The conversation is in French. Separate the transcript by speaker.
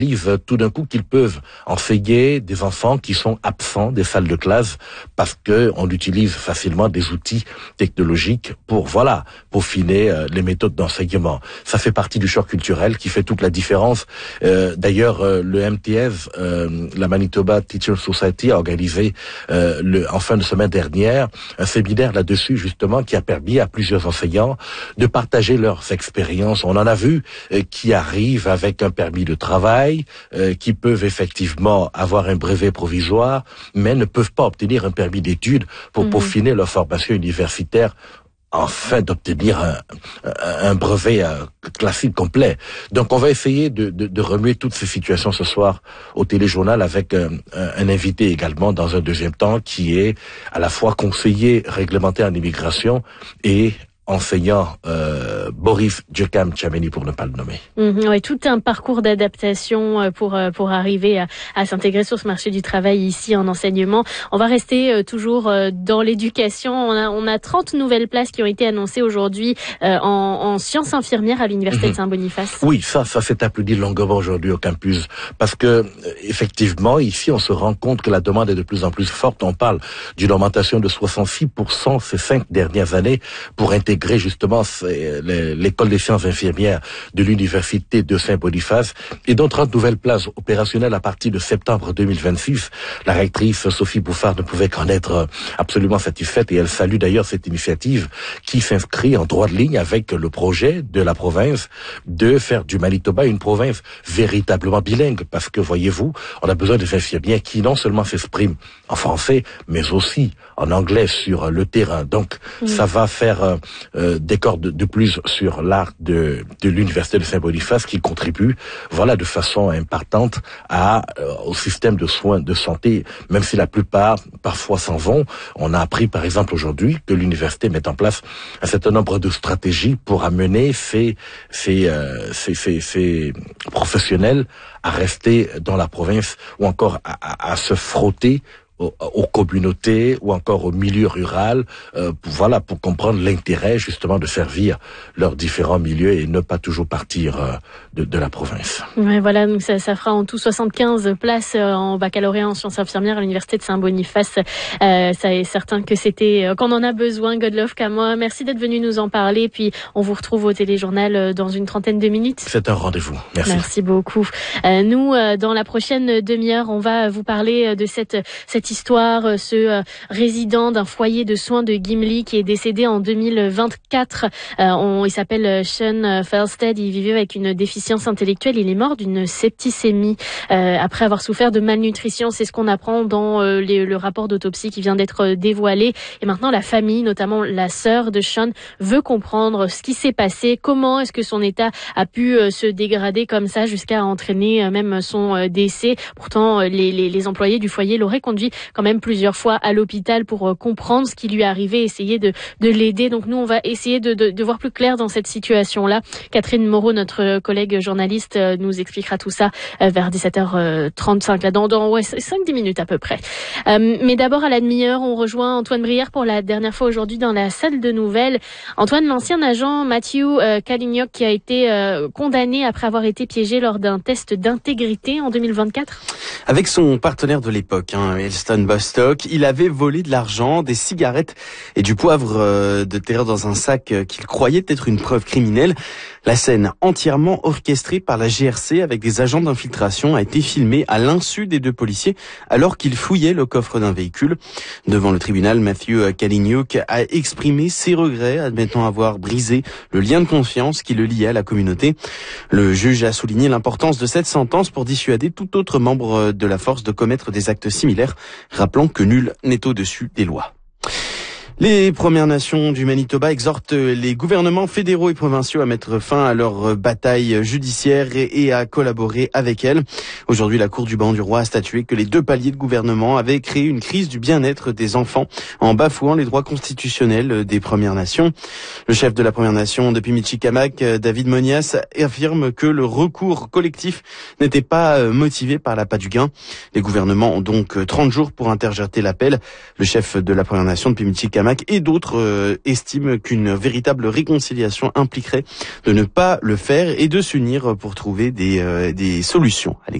Speaker 1: tout d'un coup qu'ils peuvent enseigner des enfants qui sont absents des salles de classe parce que on utilise facilement des outils technologiques pour peaufiner les méthodes d'enseignement. Ça fait partie du choc culturel qui fait toute la différence. D'ailleurs, le MTS, la Manitoba Teacher Society, a organisé en fin de semaine dernière un séminaire là-dessus justement qui a permis à plusieurs enseignants de partager leurs expériences. On en a vu qui arrivent avec un permis de travail, qui peuvent effectivement avoir un brevet provisoire, mais ne peuvent pas obtenir un permis d'études pour peaufiner leur formation universitaire, afin d'obtenir un brevet classique complet. Donc on va essayer de remuer toutes ces situations ce soir au téléjournal avec un invité également dans un deuxième temps qui est à la fois conseiller réglementaire en immigration et enseignant Boris Djekam-Tchameni pour ne pas le nommer.
Speaker 2: Oui, tout un parcours d'adaptation pour arriver à s'intégrer sur ce marché du travail ici en enseignement. On va rester toujours dans l'éducation. On a 30 nouvelles places qui ont été annoncées aujourd'hui en sciences infirmières à l'université de Saint-Boniface.
Speaker 1: Oui, ça s'est applaudi longuement aujourd'hui au campus parce que effectivement ici on se rend compte que la demande est de plus en plus forte. On parle d'une augmentation de 66% ces 5 dernières années pour intégrer justement l'école des sciences infirmières de l'université de Saint-Boniface et dont 30 nouvelles places opérationnelles à partir de septembre 2026. La rectrice Sophie Bouffard ne pouvait qu'en être absolument satisfaite et elle salue d'ailleurs cette initiative qui s'inscrit en droite ligne avec le projet de la province de faire du Manitoba une province véritablement bilingue parce que voyez-vous, on a besoin des infirmières qui non seulement s'expriment en français mais aussi en anglais sur le terrain. Donc ça va faire des cordes de plus sur l'art de l'université de Saint-Boniface qui contribue, de façon importante au système de soins de santé, même si la plupart parfois s'en vont. On a appris par exemple aujourd'hui que l'université met en place un certain nombre de stratégies pour amener ces professionnels à rester dans la province ou encore à se frotter aux communautés ou encore au milieu rural, pour comprendre l'intérêt justement de servir leurs différents milieux et ne pas toujours partir de la province.
Speaker 2: Ouais, voilà, donc ça fera en tout 75 places en baccalauréat en sciences infirmières à l'université de Saint-Boniface. Ça est certain que qu'on en a besoin, Godlove Kamoa. Merci d'être venu nous en parler, puis on vous retrouve au téléjournal dans une trentaine de minutes.
Speaker 1: C'est un rendez-vous. Merci.
Speaker 2: Merci beaucoup. Nous, dans la prochaine demi-heure, on va vous parler de cette histoire, ce résident d'un foyer de soins de Gimli qui est décédé en 2024. Il s'appelle Sean Felstead, il vivait avec une déficience intellectuelle, il est mort d'une septicémie après avoir souffert de malnutrition. C'est ce qu'on apprend dans le rapport d'autopsie qui vient d'être dévoilé. Et maintenant, la famille, notamment la sœur de Sean, veut comprendre ce qui s'est passé, comment est-ce que son état a pu se dégrader comme ça jusqu'à entraîner même son décès. Pourtant, les employés du foyer l'auraient conduit quand même plusieurs fois à l'hôpital pour comprendre ce qui lui arrivait, essayer de l'aider. Donc nous, on va essayer de voir plus clair dans cette situation-là. Catherine Moreau, notre collègue journaliste, nous expliquera tout ça vers 17h35, là, dans 5-10 minutes à peu près. Mais d'abord, à la demi-heure, on rejoint Antoine Brière pour la dernière fois aujourd'hui dans la salle de nouvelles. Antoine, l'ancien agent Matthew Kalignoc qui a été condamné après avoir été piégé lors d'un test d'intégrité en 2024.
Speaker 3: Avec son partenaire de l'époque, Elston Bostock, il avait volé de l'argent, des cigarettes et du poivre de terre dans un sac qu'il croyait être une preuve criminelle. La scène, entièrement orchestrée par la GRC avec des agents d'infiltration, a été filmée à l'insu des deux policiers alors qu'ils fouillaient le coffre d'un véhicule. Devant le tribunal, Matthew Kalignoc a exprimé ses regrets, admettant avoir brisé le lien de confiance qui le liait à la communauté. Le juge a souligné l'importance de cette sentence pour dissuader tout autre membre de la force de commettre des actes similaires, rappelant que nul n'est au-dessus des lois. Les Premières Nations du Manitoba exhortent les gouvernements fédéraux et provinciaux à mettre fin à leur bataille judiciaire et à collaborer avec elles. Aujourd'hui, la Cour du Banc du Roi a statué que les deux paliers de gouvernement avaient créé une crise du bien-être des enfants en bafouant les droits constitutionnels des Premières Nations. Le chef de la Première Nation de Pimicikamak, David Monias, affirme que le recours collectif n'était pas motivé par l'appât du gain. Les gouvernements ont donc 30 jours pour interjeter l'appel. Le chef de la Première Nation de Pimicikamak Tarmac et d'autres estiment qu'une véritable réconciliation impliquerait de ne pas le faire et de s'unir pour trouver des solutions.